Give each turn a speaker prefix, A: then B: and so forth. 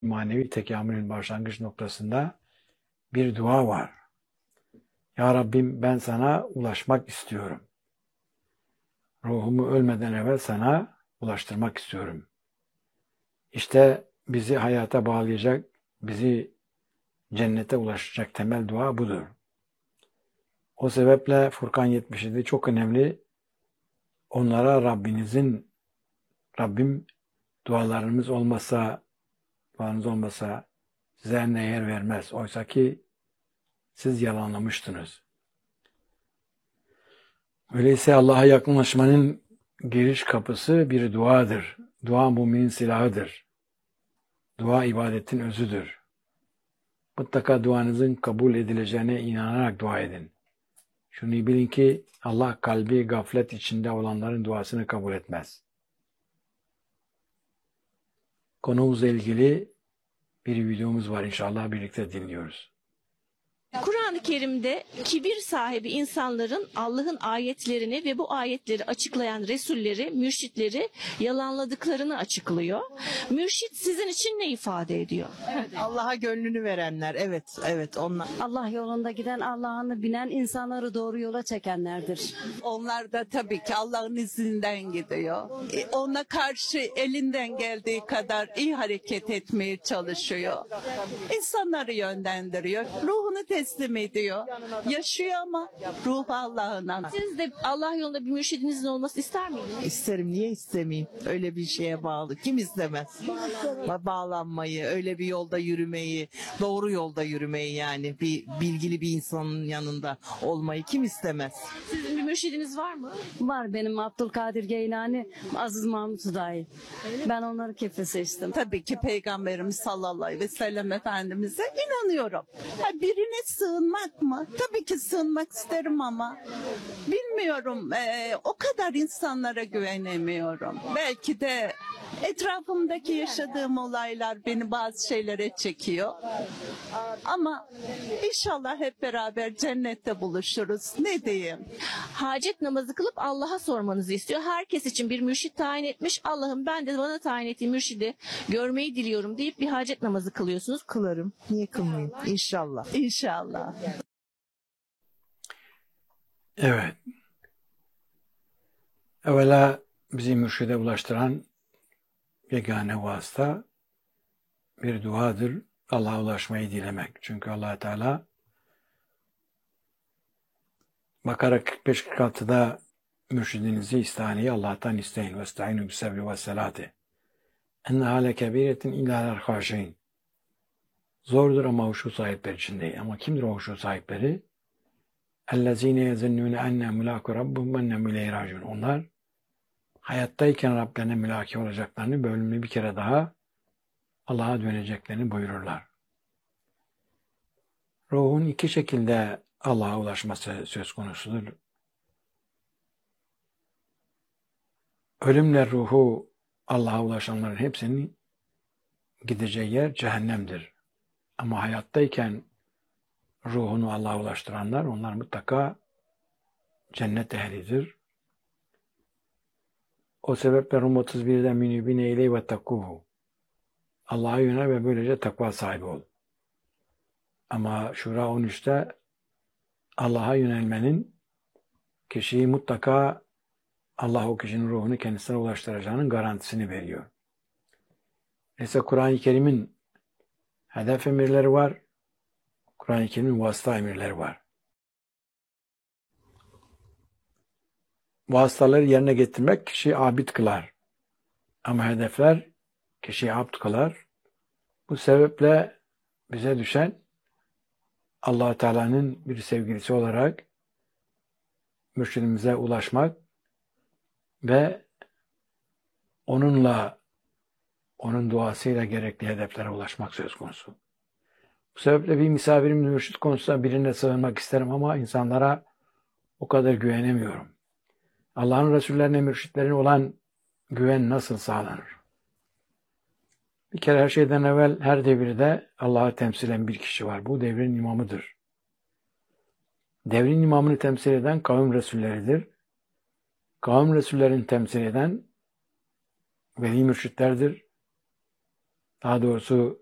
A: manevi tekamülün başlangıç noktasında bir dua var. Ya Rabbim, ben sana ulaşmak istiyorum. Ruhumu ölmeden evvel sana ulaştırmak istiyorum. İşte bizi hayata bağlayacak, bizi cennete ulaşacak temel dua budur. O sebeple Furkan 77 çok önemli. Onlara Rabbim dualarınız olmasa size ne yer vermez. Oysa ki siz yalanlamıştınız. Öyleyse Allah'a yakınlaşmanın giriş kapısı bir duadır. Dua müminin silahıdır. Dua ibadetin özüdür. Mutlaka duanızın kabul edileceğine inanarak dua edin. Şunu bilin ki Allah kalbi gaflet içinde olanların duasını kabul etmez. Konumuzla ilgili bir videomuz var, inşallah birlikte dinliyoruz.
B: Kur'an-ı Kerim'de kibir sahibi insanların Allah'ın ayetlerini ve bu ayetleri açıklayan Resulleri, mürşitleri yalanladıklarını açıklıyor. Mürşit sizin için ne ifade ediyor?
C: Evet, Allah'a gönlünü verenler, evet onlar.
D: Allah yolunda giden, Allah'ını bilen, insanları doğru yola çekenlerdir.
C: Onlar da tabii ki Allah'ın izinden gidiyor. Ona karşı elinden geldiği kadar iyi hareket etmeye çalışıyor. İnsanları yönlendiriyor. Ruhunu teslim ediyor. Yaşıyor ama ruhu Allah'ına.
B: Siz de Allah yolunda bir mürşidinizin olması ister miydiniz?
C: İsterim, niye istemeyeyim? Öyle bir şeye bağlı. Kim istemez? Bağlanmayı, öyle bir yolda yürümeyi, doğru yolda yürümeyi, yani bir bilgili bir insanın yanında olmayı kim istemez?
B: Sizin bir mürşidiniz var mı?
D: Var benim Abdülkadir Geylani, Aziz Mahmut Hudayi. Ben onları kefe seçtim.
C: Tabii ki Peygamberimiz sallallahu aleyhi ve sellem Efendimiz'e inanıyorum. Birine sığınmak mı? Tabii ki sığınmak isterim ama bilmiyorum, o kadar insanlara güvenemiyorum. Belki de etrafımdaki yaşadığım olaylar beni bazı şeylere çekiyor. Ama inşallah hep beraber cennette buluşuruz. Ne diyeyim?
B: Hacet namazı kılıp Allah'a sormanızı istiyor. Herkes için bir mürşit tayin etmiş. Allah'ım, ben de bana tayin ettiği mürşidi görmeyi diliyorum deyip bir hacet namazı kılıyorsunuz.
C: Kılarım. Niye kılmayayım? İnşallah. İnşallah.
A: Evet. Evvela bizi mürşide ulaştıran yegane vasıta bir duadır. Allah'a ulaşmayı dilemek. Çünkü Allah Teala Bakara 45-46'da mürşidinizi, istihaniyi Allah'tan isteyin. Vestaînû bis-sabri ve's-selâti. Enneha lekebiretin illâ lel-hâşiîn. Zordur ama huşu sahipleri için değil. Ama kimdir o huşu sahipleri? اَلَّذ۪ينَ يَزَنُّونَ اَنَّا مُلَاكُ رَبُّهُمْ وَاَنَّهُمْ اِلَيْهِ رَاجِعُونَ. Onlar hayattayken Rablerine mülaki olacaklarını, bölümlü bir kere daha Allah'a döneceklerini buyururlar. Ruhun iki şekilde Allah'a ulaşması söz konusudur. Ölümle ruhu Allah'a ulaşanların hepsinin gideceği yer cehennemdir. Ama hayattayken ruhunu Allah'a ulaştıranlar, onlar mutlaka cennet ehlidir. O sebeple Rum 31'de münibine ileyhi ve takkuhu. Allah'a yönel ve böylece takva sahibi ol. Ama Şura 13'te Allah'a yönelmenin kişiyi mutlaka Allah o kişinin ruhunu kendisine ulaştıracağının garantisini veriyor. Neyse Kur'an-ı Kerim'in hedef emirleri var. Kur'an-ı Kerim'in vasıta emirleri var. Vasıtaları yerine getirmek kişiyi abid kılar. Ama hedefler kişiyi abd kılar. Bu sebeple bize düşen Allah Teala'nın bir sevgilisi olarak mürşidimize ulaşmak ve onunla, onun duasıyla gerekli hedeflere ulaşmak söz konusu. Bu sebeple bir misafirim mürşid konusunda birine sığınmak isterim ama insanlara o kadar güvenemiyorum. Allah'ın Resullerine, mürşitlerine olan güven nasıl sağlanır? Bir kere her şeyden evvel her devirde Allah'ı temsilen bir kişi var. Bu devrin imamıdır. Devrin imamını temsil eden kavim Resulleridir. Kavim Resullerini temsil eden veli mürşitlerdir. Daha doğrusu